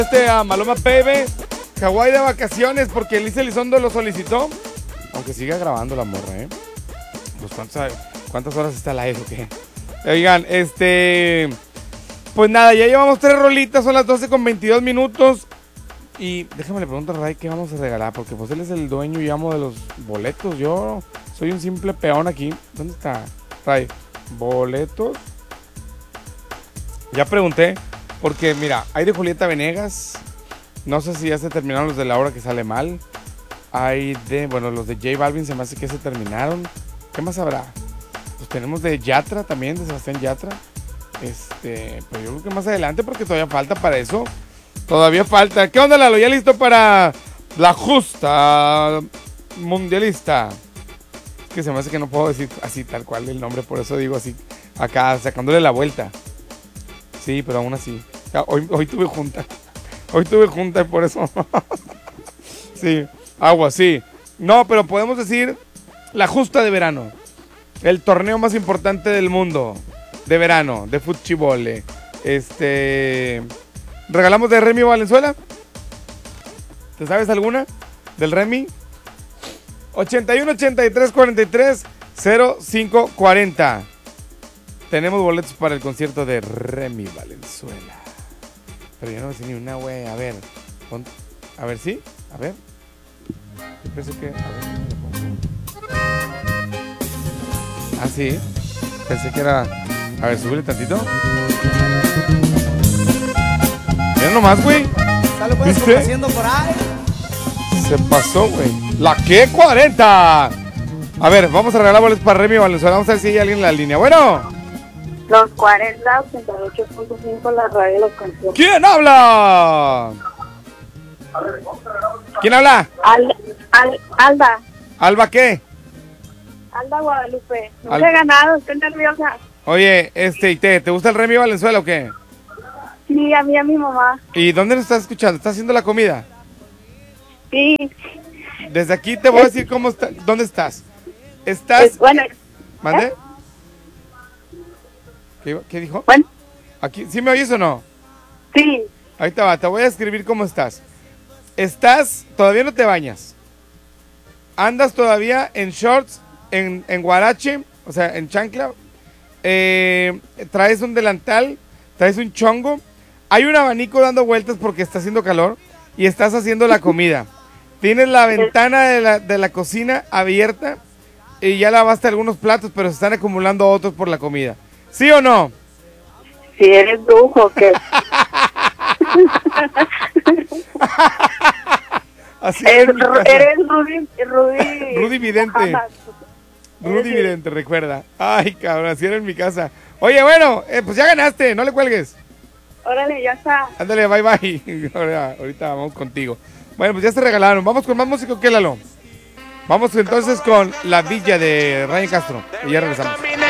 A Maluma Baby, Hawái de vacaciones porque Elisa Elizondo lo solicitó. Aunque siga grabando la morra, Pues ¿cuántas horas está live o qué? Oigan, pues nada, ya llevamos 3 rolitas, son las 12:22 minutos. Y déjame le pregunto a Ray qué vamos a regalar, porque pues él es el dueño y amo de los boletos. Yo soy un simple peón aquí. ¿Dónde está Ray? Boletos. Ya pregunté, porque mira, hay de Julieta Venegas. No sé si ya se terminaron los de La Hora que Sale Mal. Hay los de J Balvin se me hace que se terminaron. ¿Qué más habrá? Pues tenemos de Yatra también, de Sebastián Yatra. Pues yo creo que más adelante porque todavía falta para eso. Todavía falta. ¿Qué onda, Lalo? ¿Ya listo para la justa mundialista? Es que se me hace que no puedo decir así tal cual el nombre, por eso digo así, acá sacándole la vuelta. Sí, pero aún así. Hoy tuve junta. Hoy tuve junta y por eso. Sí, agua, sí. No, pero podemos decir la justa de verano. El torneo más importante del mundo de verano, de fútbol. ¿Regalamos de Remy Valenzuela? ¿Te sabes alguna? ¿Del Remy? 81 83 43 05 40. Tenemos boletos para el concierto de Remy Valenzuela. Pero yo no sé ni una, güey. A ver. A ver, ¿sí? A ver. Yo pensé que... A ver. Ah, sí. Pensé que era... A ver, súbele tantito. Mira nomás, güey. ¿Viste? Haciendo por ahí. Se pasó, güey. ¿La qué? 40. A ver, vamos a regalar boletos para Remy Valenzuela. Vamos a ver si hay alguien en la línea. Bueno. Los 40, 88.5, la radio de los conciertos. ¿Quién habla? ¿Quién habla? Alba. ¿Alba qué? Alba Guadalupe. Nunca he ganado, estoy nerviosa. Oye, ¿te gusta el Remy Valenzuela o qué? Sí, a mí, a mi mamá. ¿Y dónde nos estás escuchando? ¿Estás haciendo la comida? Sí. Desde aquí te voy a decir dónde estás. Estás... Bueno. ¿Mande? ¿Qué dijo? Bueno. Aquí, ¿sí me oyes o no? Sí. Ahí te va, te voy a escribir cómo estás. Todavía no te bañas. Andas todavía en shorts, en guarache, o sea, en chancla. Traes un delantal, traes un chongo. Hay un abanico dando vueltas porque está haciendo calor y estás haciendo la comida. Tienes la ventana de la cocina abierta y ya lavaste algunos platos, pero se están acumulando otros por la comida. ¿Sí o no? Si eres brujo, ¿qué? Así eres Rudy Vidente. Rudy Vidente, recuerda. Ay, cabrón, así era en mi casa. Oye, bueno, pues ya ganaste, no le cuelgues. Órale, ya está. Ándale, bye bye. Ahorita vamos contigo. Bueno, pues ya se regalaron. Vamos con más música, ¿qué, Lalo? Vamos entonces con La Villa de Ryan Castro. Y ya regresamos.